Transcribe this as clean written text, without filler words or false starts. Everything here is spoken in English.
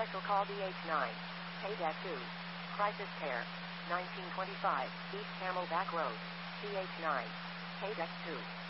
Special call DH9. Paydeck 2. Crisis Care. 1925, East Camelback Road. DH9. Paydeck 2.